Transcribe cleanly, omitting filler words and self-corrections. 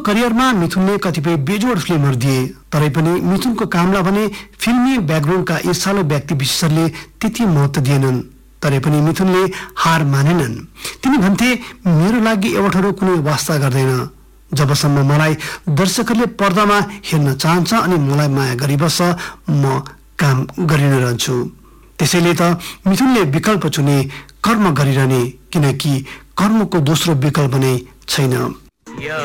करियरमा मिथुनले कतिपय बेजोड फिल्महरू दिए, तरै पनि मिथुनको कामलाई भने फिल्मी ब्याकग्राउन्डका यी सालो व्यक्ति विशेषहरूले त्यति महत्त्व दिएनन्। तरै पनि मिथुनले हार मानेनन्। तिनी भन्थे, मेरो लागि एवटहरू कुनै वास्ता गर्दैन। जबसम्म मलाई दर्शकहरूले पर्दामा हेर्न चाहन्छ अनि मलाई माया गरिबस्छ, म काम गरिनै रहन्छु। त्यसैले त मिथुनले विकल्प चुने कर्म गरिरहने, किनकि कर्मको दोस्रो विकल्प नै छैन।